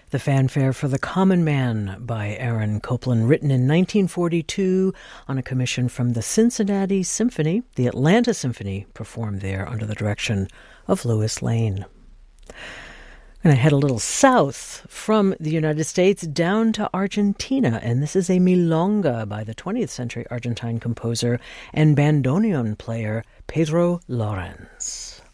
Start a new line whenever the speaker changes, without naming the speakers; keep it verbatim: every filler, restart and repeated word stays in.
The Fanfare for the Common Man by Aaron Copland, written in nineteen forty-two on a commission from the Cincinnati Symphony. The Atlanta Symphony performed there under the direction of Louis Lane. I'm going to head a little south from the United States down to Argentina, and this is a milonga by the twentieth century Argentine composer and bandoneon player Pedro Lawrence.